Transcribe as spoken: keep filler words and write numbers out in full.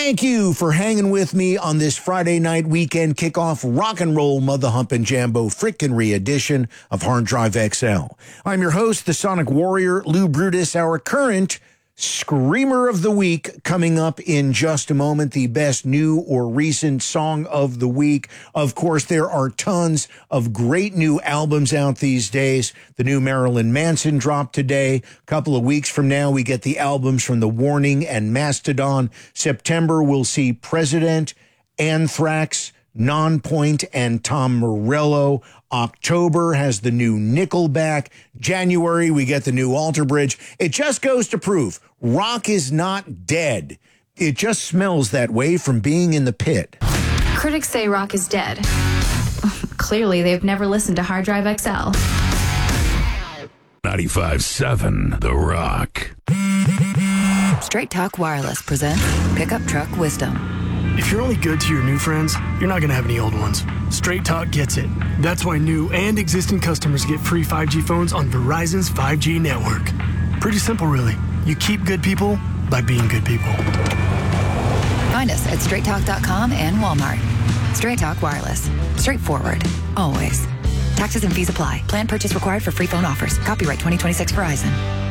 Thank you for hanging with me on this Friday night weekend kickoff rock and roll mother humping jambo frickin' edition of Hard Drive X L. I'm your host, the Sonic Warrior, Lou Brutus, our current Screamer of the Week coming up in just a moment, the best new or recent song of the week. Of course, there are tons of great new albums out these days. The new Marilyn Manson dropped today. A couple of weeks from now, we get the albums from The Warning and Mastodon. September, we'll see President, Anthrax, Nonpoint, and Tom Morello. October has the new Nickelback. January, we get the new Alter Bridge. It just goes to prove rock is not dead. It just smells that way from being in the pit. Critics say rock is dead. Clearly, they've never listened to Hard Drive X L. ninety-five seven The Rock. Straight Talk Wireless presents Pickup Truck Wisdom. If you're only good to your new friends, you're not going to have any old ones. Straight Talk gets it. That's why new and existing customers get free five G phones on Verizon's five G network. Pretty simple, really. You keep good people by being good people. Find us at straight talk dot com and Walmart. Straight Talk Wireless. Straightforward. Always. Taxes and fees apply. Plan purchase required for free phone offers. Copyright twenty twenty-six Verizon.